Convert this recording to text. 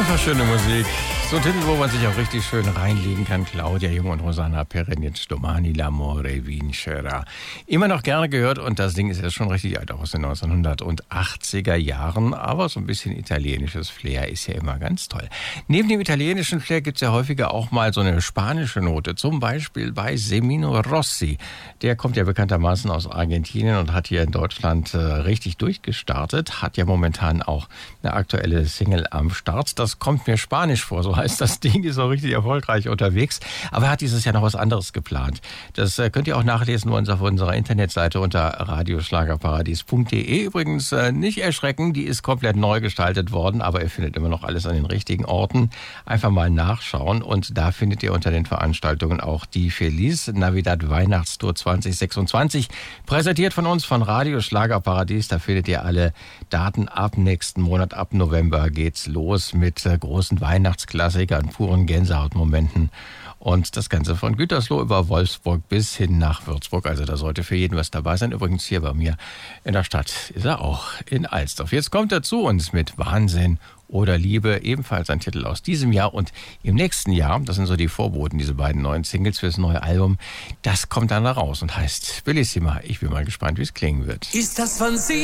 Einfach schöne Musik. So ein Titel, wo man sich auch richtig schön reinlegen kann. Claudia Jung und Rosanna Perennic, Domani l'amore vincerà. Immer noch gerne gehört und das Ding ist ja schon richtig alt, auch aus den 1980er Jahren. Aber so ein bisschen italienisches Flair ist ja immer ganz toll. Neben dem italienischen Flair gibt es ja häufiger auch mal so eine spanische Note. Zum Beispiel bei Semino Rossi. Der kommt ja bekanntermaßen aus Argentinien und hat hier in Deutschland richtig durchgestartet. Hat ja momentan auch eine aktuelle Single am Start. Das kommt mir spanisch vor, so heißt das Ding, ist auch richtig erfolgreich unterwegs. Aber er hat dieses Jahr noch was anderes geplant. Das könnt ihr auch nachlesen bei uns auf unserer Internetseite unter radioschlagerparadies.de. Übrigens nicht erschrecken, die ist komplett neu gestaltet worden, aber ihr findet immer noch alles an den richtigen Orten. Einfach mal nachschauen und da findet ihr unter den Veranstaltungen auch die Feliz Navidad Weihnachtstour 2026. Präsentiert von uns von Radio Schlagerparadies. Da findet ihr alle Daten ab nächsten Monat. Ab November geht's los mit großen Weihnachtsklassikern, puren Gänsehautmomenten. Und das Ganze von Gütersloh über Wolfsburg bis hin nach Würzburg. Also da sollte für jeden was dabei sein. Übrigens hier bei mir in der Stadt ist er auch in Alsdorf. Jetzt kommt er zu uns mit Wahnsinn oder Liebe. Ebenfalls ein Titel aus diesem Jahr und im nächsten Jahr. Das sind so die Vorboten, diese beiden neuen Singles fürs neue Album. Das kommt dann da raus und heißt Bellissima. Ich bin mal gespannt, wie es klingen wird. Ist das von Sie?